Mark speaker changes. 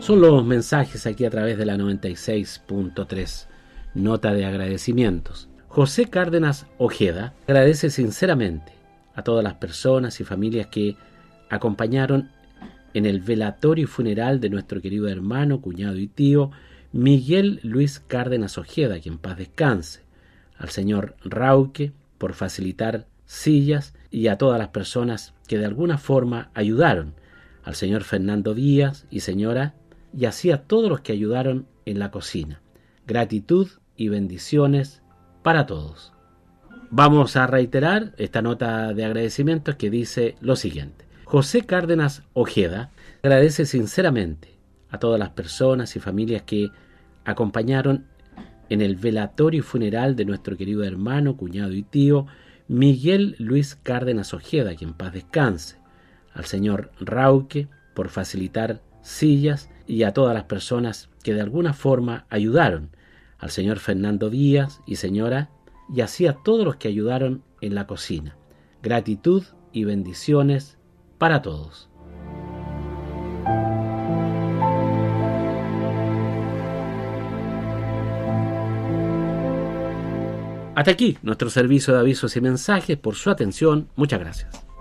Speaker 1: Son los mensajes aquí a través de la 96.3. Nota de agradecimientos. José Cárdenas Ojeda agradece sinceramente a todas las personas y familias que acompañaron en el velatorio y funeral de nuestro querido hermano, cuñado y tío Miguel Luis Cárdenas Ojeda, que en paz descanse, al señor Rauque por facilitar sillas y a todas las personas que de alguna forma ayudaron, al señor Fernando Díaz y señora, y así a todos los que ayudaron en la cocina. Gratitud y bendiciones para todos. Vamos a reiterar esta nota de agradecimientos que dice lo siguiente. José Cárdenas Ojeda agradece sinceramente a todas las personas y familias que acompañaron en el velatorio y funeral de nuestro querido hermano, cuñado y tío Miguel Luis Cárdenas Ojeda, que en paz descanse, al señor Rauque por facilitar sillas y a todas las personas que de alguna forma ayudaron, al señor Fernando Díaz y señora, y así a todos los que ayudaron en la cocina. Gratitud y bendiciones para todos. Hasta aquí nuestro servicio de avisos y mensajes. Por su atención, muchas gracias.